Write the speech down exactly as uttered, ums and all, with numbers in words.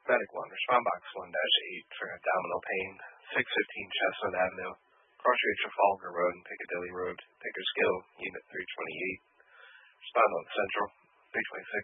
Medic one, respond box one dash eight for abdominal pain, six fifteen Chestnut Avenue, crossroad Trafalgar Road and Piccadilly Road, Pickersgill, Unit three twenty-eight. Respond on Central, three twenty-six.